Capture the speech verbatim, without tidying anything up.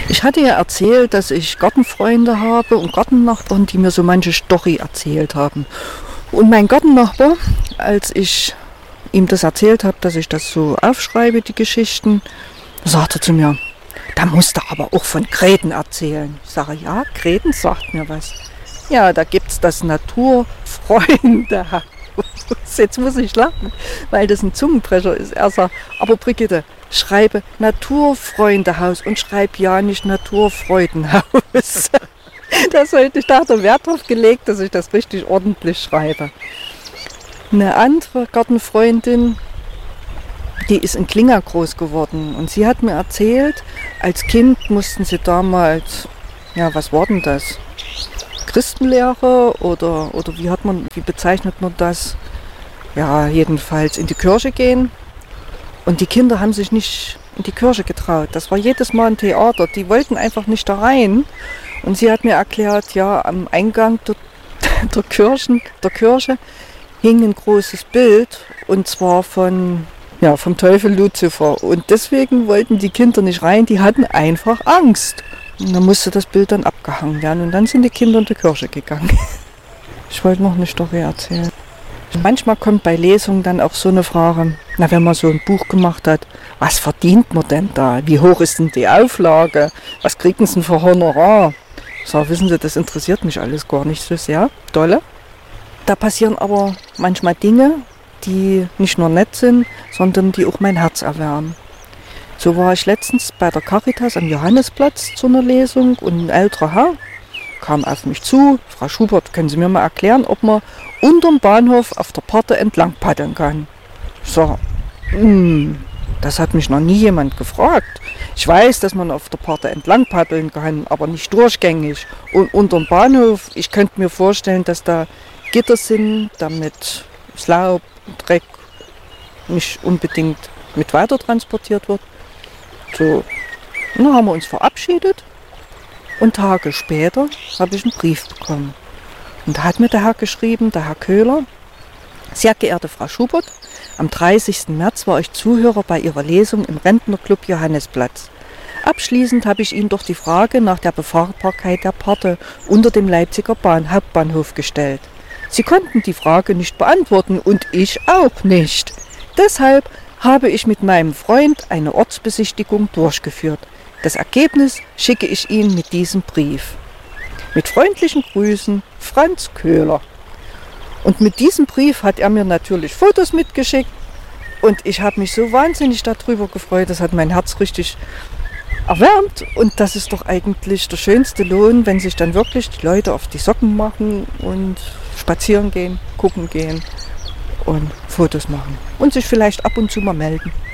Ich hatte ja erzählt, dass ich Gartenfreunde habe und Gartennachbarn, die mir so manche Story erzählt haben. Und mein Gartennachbar, als ich ihm das erzählt habe, dass ich das so aufschreibe, die Geschichten, sagte zu mir, da musst du aber auch von Gräten erzählen. Ich sage, ja, Gräten sagt mir was. Ja, da gibt es das Naturfreundehaus. Jetzt muss ich lachen, weil das ein Zungenbrecher ist. Er sagt, aber Brigitte, schreibe Naturfreundehaus und schreib ja nicht Naturfreudenhaus. Das heute, ich dachte, Wert darauf gelegt, dass ich das richtig ordentlich schreibe. Eine andere Gartenfreundin, die ist in Klinga groß geworden und sie hat mir erzählt, als Kind mussten sie damals, ja, was war denn das? Christenlehre oder, oder wie hat man, wie bezeichnet man das? Ja, jedenfalls in die Kirche gehen. Und die Kinder haben sich nicht in die Kirche getraut. Das war jedes Mal ein Theater. Die wollten einfach nicht da rein. Und sie hat mir erklärt, ja, am Eingang der, der, Kirchen, der Kirche hing ein großes Bild. Und zwar von, ja, vom Teufel Luzifer. Und deswegen wollten die Kinder nicht rein. Die hatten einfach Angst. Und dann musste das Bild dann abgehangen werden. Und dann sind die Kinder in die Kirche gegangen. Ich wollte noch eine Story erzählen. Manchmal kommt bei Lesungen dann auch so eine Frage, na, wenn man so ein Buch gemacht hat, was verdient man denn da? Wie hoch ist denn die Auflage? Was kriegen Sie denn für Honorar? Ich sage, wissen Sie, das interessiert mich alles gar nicht so sehr. Dolle. Da passieren aber manchmal Dinge, die nicht nur nett sind, sondern die auch mein Herz erwärmen. So war ich letztens bei der Caritas am Johannesplatz zu einer Lesung und ein älterer Herr kam auf mich zu. Frau Schubert, können Sie mir mal erklären, ob man unterm Bahnhof auf der Pforte entlang paddeln kann? Ich sage, hm, das hat mich noch nie jemand gefragt. Ich weiß, dass man auf der Pforte entlang paddeln kann, aber nicht durchgängig. Und unterm Bahnhof, ich könnte mir vorstellen, dass da Gitter sind, damit das Laub und Dreck nicht unbedingt mit weiter transportiert wird. So, und dann haben wir uns verabschiedet und Tage später habe ich einen Brief bekommen. Und da hat mir der Herr geschrieben, der Herr Köhler, sehr geehrte Frau Schubert, am dreißigsten März war ich Zuhörer bei Ihrer Lesung im Rentnerclub Johannesplatz. Abschließend habe ich Ihnen doch die Frage nach der Befahrbarkeit der Pforte unter dem Leipziger Bahn Hauptbahnhof gestellt. Sie konnten die Frage nicht beantworten und ich auch nicht. Deshalb habe ich mit meinem Freund eine Ortsbesichtigung durchgeführt. Das Ergebnis schicke ich Ihnen mit diesem Brief. Mit freundlichen Grüßen, Franz Köhler. Und mit diesem Brief hat er mir natürlich Fotos mitgeschickt und ich habe mich so wahnsinnig darüber gefreut, das hat mein Herz richtig erwärmt und das ist doch eigentlich der schönste Lohn, wenn sich dann wirklich die Leute auf die Socken machen und spazieren gehen, gucken gehen und Fotos machen und sich vielleicht ab und zu mal melden.